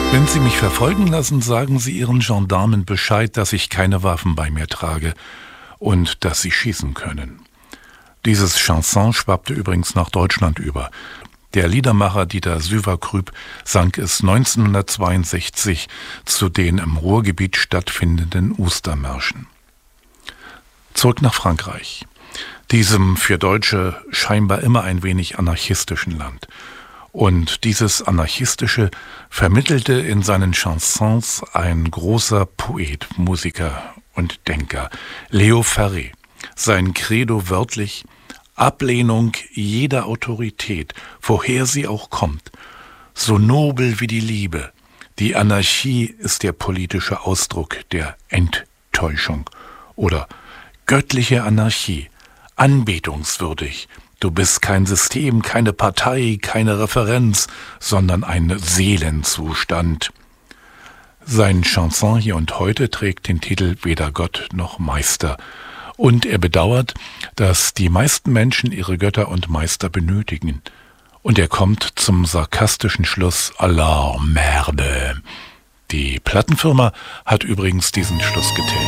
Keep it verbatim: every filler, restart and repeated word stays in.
Wenn Sie mich verfolgen lassen, sagen Sie Ihren Gendarmen Bescheid, dass ich keine Waffen bei mir trage und dass sie schießen können. Dieses Chanson schwappte übrigens nach Deutschland über. Der Liedermacher Dieter Süverkrüb sang es neunzehnhundertzweiundsechzig zu den im Ruhrgebiet stattfindenden Ostermärschen. Zurück nach Frankreich, diesem für Deutsche scheinbar immer ein wenig anarchistischen Land. Und dieses Anarchistische vermittelte in seinen Chansons ein großer Poet, Musiker und Denker, Leo Ferré. Sein Credo wörtlich: Ablehnung jeder Autorität, woher sie auch kommt, so nobel wie die Liebe. Die Anarchie ist der politische Ausdruck der Enttäuschung. Oder göttliche Anarchie, anbetungswürdig. Du bist kein System, keine Partei, keine Referenz, sondern ein Seelenzustand. Sein Chanson Hier und Heute trägt den Titel Weder Gott noch Meister. Und er bedauert, dass die meisten Menschen ihre Götter und Meister benötigen. Und er kommt zum sarkastischen Schluss: Allah, Merde. Die Plattenfirma hat übrigens diesen Schluss getilgt.